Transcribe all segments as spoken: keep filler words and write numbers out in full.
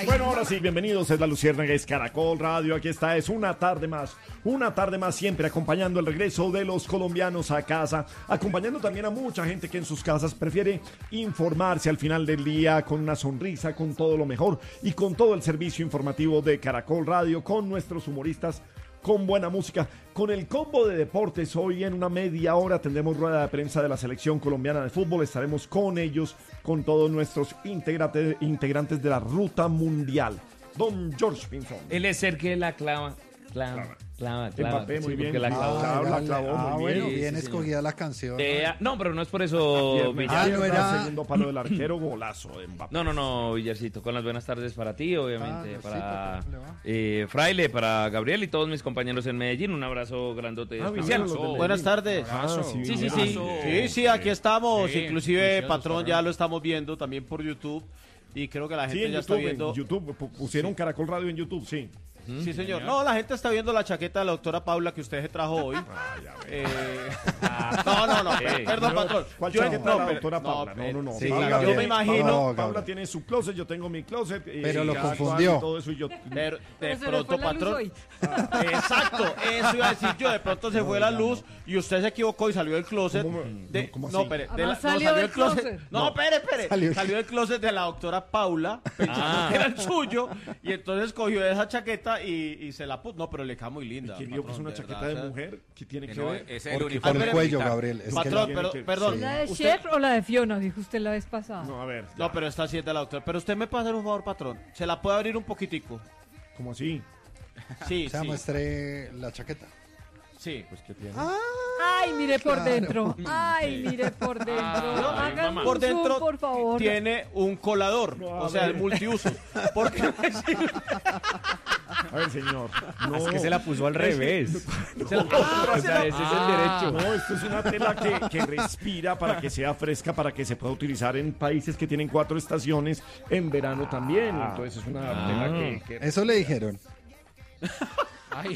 Bueno, ahora sí, bienvenidos, es La Luciérnaga, es Caracol Radio, aquí está, es una tarde más, una tarde más siempre acompañando el regreso de los colombianos a casa, acompañando también a mucha gente que en sus casas prefiere informarse al final del día con una sonrisa, con todo lo mejor y con todo el servicio informativo de Caracol Radio, con nuestros humoristas, con buena música, con el combo de deportes. Hoy en una media hora tendremos rueda de prensa de la selección colombiana de fútbol. Estaremos con ellos, con todos nuestros integrante, integrantes de la ruta mundial. Don George Pinzón. Él es el que la clava, clava, clava, clava. Mbappé, muy sí, bien. La clavó. Ah, la clavó ah, muy bueno, bien. bien sí, escogida señor. la canción. Eh, no, pero no es por eso, Villar. Ah, no era- El segundo palo del arquero, golazo de Mbappé. No, no, no, Villarcito, con las buenas tardes para ti, obviamente, Ah, sí, para ¿cómo le va? eh, Fraile, para Gabriel y todos mis compañeros en Medellín. Un abrazo grandote Ah, especial. vinieron los de Medellín. Buenas tardes. Ah, sí, Sí, sí, vinieron. sí. Sí, sí, aquí estamos. Sí, Inclusive, delicioso, patrón, ¿no? ya lo estamos viendo también por YouTube. Y creo que la gente Sí, en ya YouTube, está viendo. en YouTube, pu- pusieron Caracol Radio en YouTube, sí. Sí, señor. No, la gente está viendo la chaqueta de la doctora Paula que usted se trajo hoy. Eh, no, no, no. per- Perdón, patrón. ¿Cuál Yo- chaqueta no, de la pero- doctora no, Paula? No, pero- no, no. sí, Paula Gabriel. Yo me tiene- imagino- No, Paula Gabriel. tiene su closet, yo tengo mi closet. eh, Pero lo cada cual confundió. y todo eso, y yo- Pero de Pero se le pronto, fue la luz patrón. hoy. Ah, exacto, eso iba a decir yo. De pronto se fue la luz y usted se equivocó y salió del closet. ¿Cómo? de- No, ¿cómo no, así? espere. Ah, de no la- no, salió del closet. closet. No, espere, espere. Salió- Salió, del closet de la doctora Paula pensando Ah. que era el suyo. Y entonces cogió esa chaqueta y, y se la puso. No, pero le queda muy linda. ¿Quién dijo que es patrón, una de chaqueta verdad, de o sea. mujer? ¿Qué tiene que, Que no, ver? es el Porque uniforme por el Ah, cuello, militar. Gabriel. Es que Patrón, tiene pero, que- perdón. ¿La de usted- Cher o la de Fiona? Dijo usted la vez pasada. No, a ver. No, ya. pero esta sí es de la doctora. Pero usted me puede hacer un favor, patrón. ¿Se la puede abrir un poquitico? ¿Cómo así? Sí, O sea, sí. muestre la chaqueta. Sí. Pues, ¿qué tiene? Ay, mire por Claro. dentro. Ay, mire por dentro. Ay, Hagan mamá. un Por dentro zoom, por favor. tiene un colador, No, a o sea, ver. el multiuso. Porque A ver, señor. No. Es que se la puso al revés. se la- Ah, O se sea, la- ese es el derecho. No, esto es una tela que, que respira para que sea fresca, para que se pueda utilizar en países que tienen cuatro estaciones en verano también. Entonces es una tela que, que- Eso le dijeron. Ay,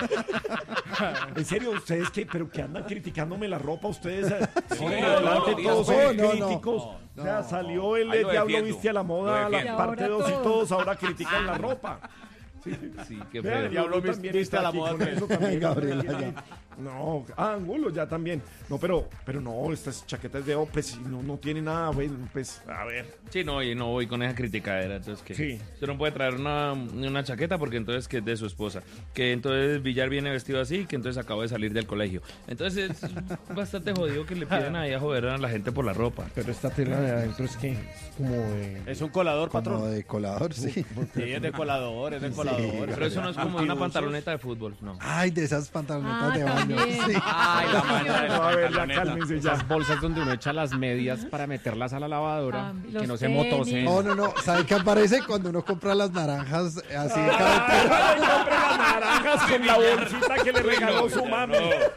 En serio, ustedes que, pero que andan criticándome la ropa, ustedes eh, Sí, en no, adelante no, todos no, son no, no. críticos. O sea, salió el Ahí eh, lo Diablo defiendo, Viste a la lo moda, la defiendo. parte Y dos y ahora todos ahora critican la ropa. Sí, qué Vean, feo. el Diablo Angulo también viste está a la aquí moda con tres. eso también. Gabriela, También. No, ah, Angulo ya también. No, pero, pero no, estas chaquetas de Opes no, no tiene nada, güey, pues, a ver. Sí, no, y no voy con esa criticadera. Entonces, que Sí. usted no puede traer una, una chaqueta porque entonces que es de su esposa. Que entonces Villar viene vestido así, que entonces acabo de salir del colegio. Entonces es bastante jodido que le piden ahí a joder a la gente por la ropa. Pero esta tela de adentro es que es como de... Es un colador, Como patrón. de colador, sí. Sí, es de colador, es de colador. Pero eso no es como una pantaloneta de fútbol, no. Ay, de esas pantalonetas Ah, de baño. también. Sí. ay, la mancha de No, a ver, ya pantaloneta. cálmense ya. Esas bolsas donde uno echa las medias para meterlas a la lavadora Ah, y los que no se tenis. motosen. Oh, no, no. ¿Sabe qué aparece cuando uno compra las naranjas así de Ay, cada compre las naranjas con la bolsita que le regaló su mami.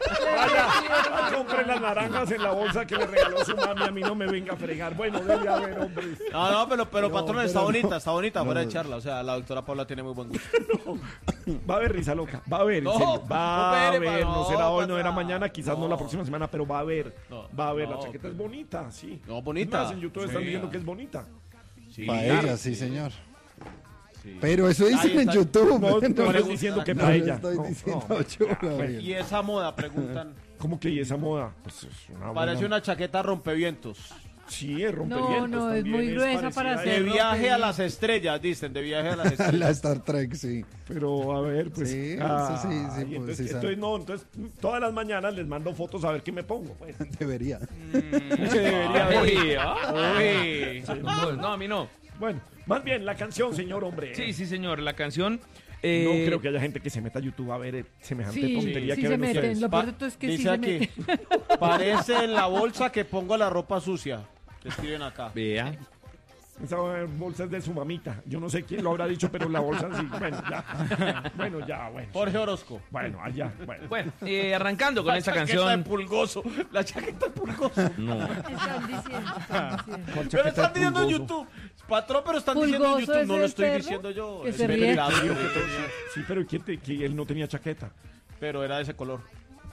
Vaya, compre las naranjas en la bolsa que le regaló su mami. A mí no me venga a fregar. Bueno, debe haber, hombre. No, no, pero, pero No, patrón, está pero bonita, no. está bonita, fuera de no. charla. O sea, la doctora Paula tiene muy buen gusto. Va a haber risa loca. Va a haber, en No, serio. Va no, a espere, haber. pa- No no, será hoy, no pasa. era mañana, quizás no. No. la próxima semana, pero va a haber. No, Va a haber. no, La chaqueta es bonita, sí. No, bonita. Es más, en YouTube están Sí. diciendo que es bonita. Sí, Para claro. ella, sí, señor. Sí. Pero eso dicen Ahí en está. YouTube. No, no no, estoy no, diciendo que no para lo ella. estoy No, diciendo no. yo, Gabriel. Y esa moda, preguntan. ¿Cómo que y esa moda? Pues es una Parece buena- una chaqueta rompevientos. Sí, es rompevientos. No, no, es también muy gruesa parecida para a hacer De eso. viaje a las estrellas, dicen, de viaje a las estrellas. La Star Trek, sí. Pero a ver, pues. Sí, ah, eso sí, sí, y pues, entonces, sí sabe. entonces, no, entonces todas las mañanas les mando fotos a ver qué me pongo. Pues. Debería. Que debería haber. Uy, ay. No, no, a mí no. Bueno, más bien la canción, señor hombre. Sí, sí, señor, la canción... No eh, creo que haya gente que se meta a YouTube a ver eh, semejante Sí, tontería sí que se ven meten. ustedes. Lo Pa- peor de todo es que sí dice se aquí, meten. parece en la bolsa que pongo la ropa sucia. Te escriben acá. Vea. Esa bolsa es de su mamita. Yo no sé quién lo habrá dicho, pero la bolsa sí. Bueno, ya. Bueno, ya, bueno. Jorge Orozco. Bueno, allá. Bueno. Bueno, eh, arrancando con La esta chaqueta de canción... pulgoso. La chaqueta de pulgoso. No. Están diciendo, están diciendo. ¿Cuál Pero chaqueta están de diciendo en pulgoso? YouTube. Patrón, pero están diciendo en Pulgoso YouTube. es No lo el estoy perro diciendo yo. que Es se ríe. verdad, Sí, yo que- tenía, Sí, pero ¿quién te- que él no tenía chaqueta. pero era de ese color.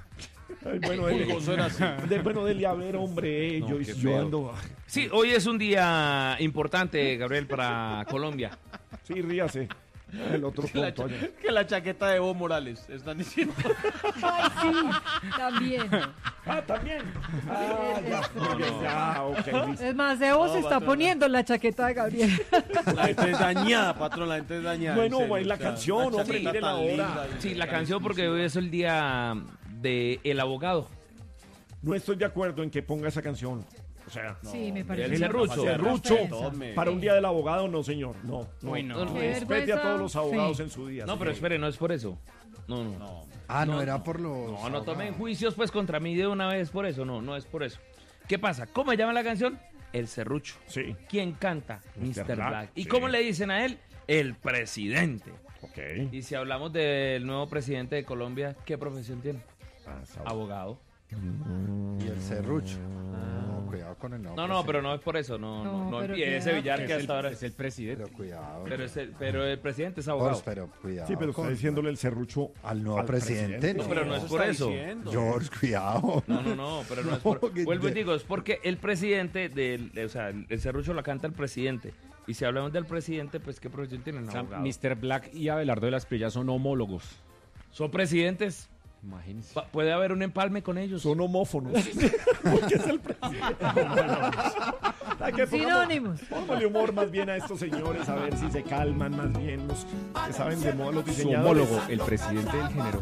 Ay, bueno, dele, Fulgoso era así. de, bueno, dele a ver, hombre. No, yo, qué yo feo. ando. Sí, hoy es un día importante, Gabriel, para Colombia. Sí, ríase. El otro Que la, tonto cha- allá. que la chaqueta de Evo Morales, están diciendo. Ay, sí, también. Ah, también. Ah, ya, muy bien, ya, ok, listo. Es más, Evo No, se está patrona. poniendo la chaqueta de Gabriel. La gente es dañada, patrón, la gente es dañada. Bueno, en serio, baila o sea, canción, la hombre, chaqueta mire la tan hora. linda y- Sí, la canción porque hoy es el día del abogado. No estoy de acuerdo en que ponga esa canción. O sea, Sí, me parece. El serrucho. una Serrucho. ofensa. Tome. para un día del abogado, no, señor. No, no. Uy, no. No, Qué Respete vergüenza. a todos los abogados Sí. en su día. No, pero señor. espere, no es por eso. No, no. No. Ah, no, era por los... No, no tomen juicios pues contra mí de una vez por eso, no, no es por eso. ¿Qué pasa? ¿Cómo se llama la canción? El Serrucho. Sí, ¿Quién canta? mister mister Black, Black. ¿Y sí. cómo le dicen a él? El presidente. ok. Y si hablamos del nuevo presidente de Colombia, ¿qué profesión tiene? Ah, sab- Abogado. Y el serrucho. No, cuidado con el nombre. No, no, pero no es por eso, no, no, No, no pero empiece queda- Villar que Es hasta el, ahora es el presidente. Pero cuidado. pero, es el, pero el presidente es abogado. George, pero cuidado. Sí, pero está con- diciéndole el serrucho al nuevo presidente. No, No, pero no es Eso por está eso. diciendo. George, cuidado. No, no, no, pero no, No, es por... que- Vuelvo y digo, es porque el presidente del... O sea, el serrucho la canta el presidente. Y si hablamos del presidente, pues ¿qué profesión tienen? O sea, Abogado. mister Black y Abelardo de las Prillas son homólogos. Son presidentes. Imagínense. Pa- puede haber un empalme con ellos. Son homófonos. Porque es el presidente. Hay que pongamos- Sinónimos. Póngale humor más bien a estos señores, a ver si se calman más bien los que saben de moda, los Su diseñadores. homólogo, el presidente del género.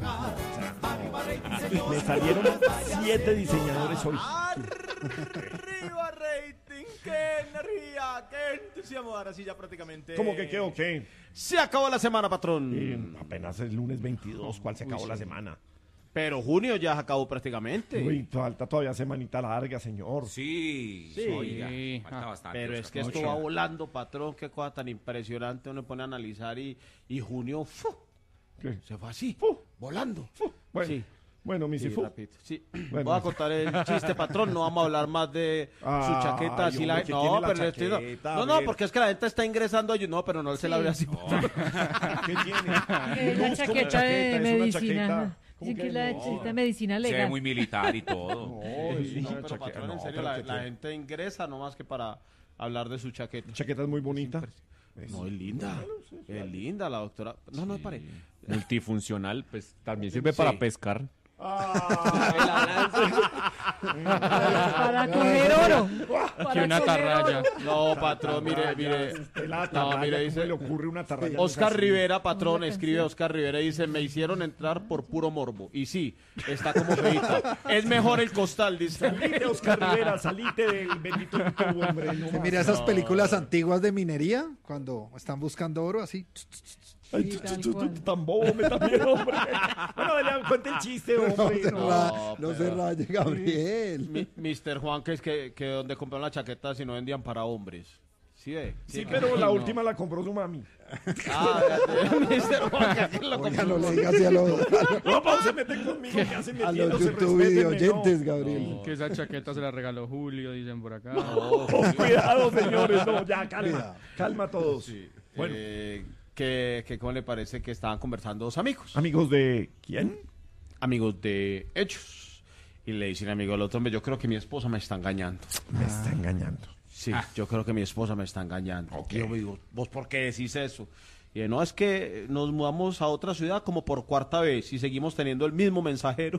Me salieron siete diseñadores hoy. Arriba rating, qué energía, qué entusiasmo. Ahora sí ya prácticamente. ¿Cómo que qué o qué? Se acabó la semana, patrón. Eh, apenas es lunes veintidós, ¿cuál se acabó la semana? Pero junio ya se acabó prácticamente. Uy, falta todavía semanita larga, señor. Sí, Sí. oiga, Sí. falta Ah, bastante. Pero Oscar. es que esto va volando, patrón. Qué cosa tan impresionante. Uno pone a analizar y, y junio ¡fu! ¿Qué? Se fue así, Fu. volando. Bueno, Sí. bueno, mi Sí, Sifu. rapidito. Sí. Bueno. Voy a contar el chiste, patrón. No vamos a hablar más de Ay, su chaqueta. Así la... hombre, que No, tiene la pero le estoy- no, chaqueta, no, a no, ver. porque es que la gente está ingresando allí. No, pero no se la Sí. abre así. ¿Qué tiene? Es la Luz como chaqueta chaqueta, de es una medicina. chaqueta. ¿Cómo Dicen que que es la no? chaqueta de medicina Se ve legal. muy militar y todo. No, es No, una pero chaqueta. patrón, en no, serio, pero la, ¿qué la tiene? gente ingresa nomás que para hablar de su chaqueta. La chaqueta es muy bonita. No, es linda. Es linda la doctora. No, no, pare. Multifuncional, pues también sirve para Sí. pescar. Para coger oro. Para Que una coger atarraya. oro. No, patrón, mire, mire. Usted la No, atarraya, mire, ¿cómo dice- le ocurre una atarraya? Oscar Así. Rivera, patrón, Una escribe canción. Oscar Rivera y dice, me hicieron entrar por puro morbo. Y sí, está como feita. Es mejor el costal, dice. Salite, Oscar Rivera, salite del bendito YouTube, hombre. No Se más. mira esas películas antiguas de minería cuando están buscando oro así. Ay, Sí, tu, tal tu, tu, cual. tu, tan bobo me también, hombre. Bueno, dale, cuente el chiste, No hombre. se, No. ra- No, no se pero- raye, Gabriel. Mi- mister Juan, que es que, que donde compraron la chaqueta si no vendían para hombres. ¿Sí ve? Sí, pero la última la compró su mami. Ah, fíjate, mister Juan, que aquí lo Oiga, compró. no le digas así a los, No, pa, se mete conmigo, que hace a los metiéndose, YouTube video respétenme, no. oyentes, Gabriel. Que esa chaqueta se la regaló Julio, dicen por acá. Oh, cuidado, señores, no, ya, calma. Cuidado. Calma a todos. Bueno, Eh, que, que, ¿cómo le parece que estaban conversando dos amigos? amigos de quién? Amigos de ellos. Y le dicen amigo al otro, hombre, yo creo que mi esposa me está engañando. Me está engañando. Sí, yo creo que mi esposa me está engañando. Y yo digo, ¿vos por qué decís eso? Y él, no, es que nos mudamos a otra ciudad como por cuarta vez y seguimos teniendo el mismo mensajero.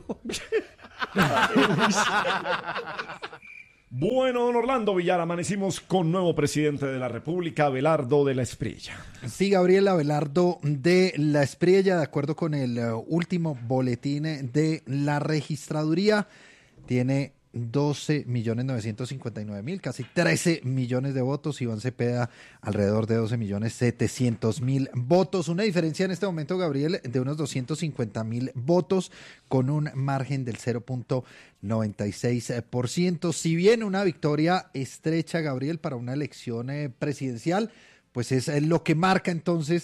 Bueno, don Orlando Villar, amanecimos con nuevo presidente de la República, Abelardo de la Espriella. Sí, Gabriel Abelardo de la Espriella, de acuerdo con el eh, último boletín de la registraduría, tiene doce millones novecientos cincuenta y nueve mil, casi trece millones de votos. Iván Cepeda alrededor de doce millones setecientos mil votos. Una diferencia en este momento, Gabriel, de unos doscientos cincuenta mil votos con un margen del cero punto noventa y seis por ciento. Si bien una victoria estrecha, Gabriel, para una elección eh, presidencial, pues es eh, lo que marca entonces